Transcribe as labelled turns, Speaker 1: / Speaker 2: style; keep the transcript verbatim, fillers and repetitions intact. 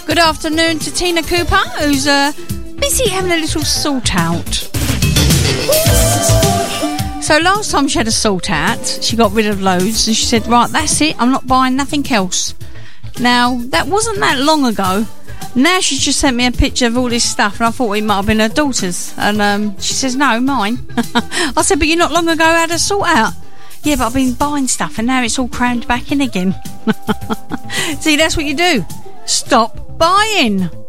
Speaker 1: Good afternoon to Tina Cooper, who's uh, busy having a little sort out. So last time she had a sort out, she got rid of loads and she said, right, that's it, I'm not buying nothing else. Now, that wasn't that long ago. Now she's just sent me a picture of all this stuff and I thought it might have been her daughter's. And um, she says, no, mine. I said, but you not long ago had a sort out. Yeah, but I've been buying stuff and now it's all crammed back in again. See, that's what you do. Stop buying.